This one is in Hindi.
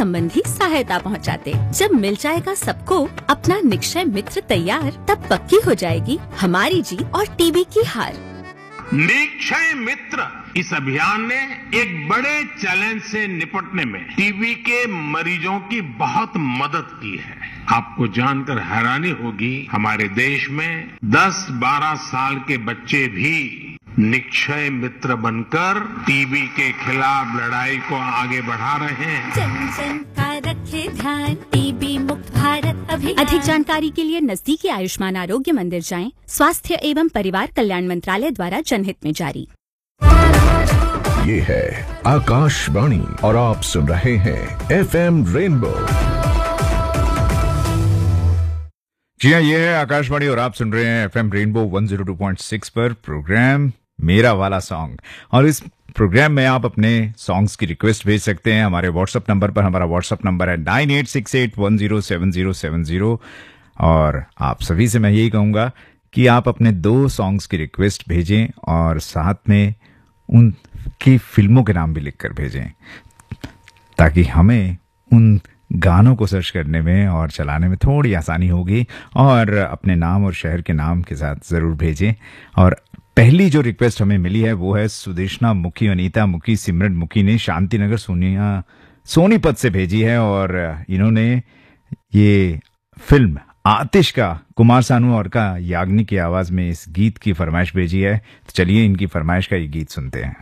संबंधी सहायता पहुंचाते। जब मिल जाएगा सबको अपना निक्षय मित्र तैयार, तब पक्की हो जाएगी हमारी जीत और टीबी की हार। निक्षय मित्र इस अभियान ने एक बड़े चैलेंज से निपटने में टीबी के मरीजों की बहुत मदद की है। आपको जानकर हैरानी होगी, हमारे देश में 10-12 साल के बच्चे भी निक्षय मित्र बनकर टीबी के खिलाफ लड़ाई को आगे बढ़ा रहे हैं। जन जन का रखे ध्यान, टीबी मुक्त भारत अभियान। अधिक जानकारी के लिए नजदीकी आयुष्मान आरोग्य मंदिर जाएं। स्वास्थ्य एवं परिवार कल्याण मंत्रालय द्वारा जनहित में जारी। ये है आकाशवाणी और आप सुन रहे हैं FM रेनबो। जी हाँ, ये है आकाशवाणी और आप सुन रहे हैं FM रेनबो 102.6 पर प्रोग्राम मेरा वाला सॉन्ग। और इस प्रोग्राम में आप अपने सॉन्ग्स की रिक्वेस्ट भेज सकते हैं हमारे व्हाट्सएप नंबर पर। हमारा व्हाट्सएप नंबर है 9868107070। और आप सभी से मैं यही कहूँगा कि आप अपने 2 सॉन्ग्स की रिक्वेस्ट भेजें और साथ में उनकी फिल्मों के नाम भी लिखकर भेजें, ताकि हमें उन गानों को सर्च करने में और चलाने में थोड़ी आसानी होगी। और अपने नाम और शहर के नाम के साथ ज़रूर भेजें। और पहली जो रिक्वेस्ट हमें मिली है वो है सुदेशना मुखी, अनीता मुखी, सिमरन मुखी ने शांतिनगर सोनीपत से भेजी है। और इन्होंने ये फिल्म आतिश का कुमार सानू और का याग्निक की आवाज़ में इस गीत की फरमाइश भेजी है। तो चलिए इनकी फरमाइश का ये गीत सुनते हैं।